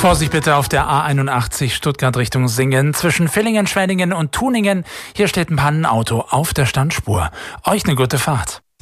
Vorsicht bitte auf der A81 Stuttgart Richtung Singen. Zwischen Villingen, Schwenningen und Tuningen. Hier steht ein Pannenauto auf der Standspur. Euch eine gute Fahrt.